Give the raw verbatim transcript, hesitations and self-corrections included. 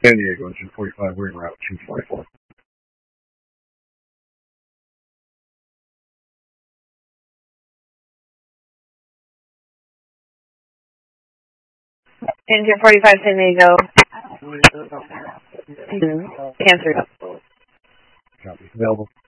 San Diego, engine forty-five, we're en route two forty-four. Engine forty-five, San Diego. Answer. Copy. Available.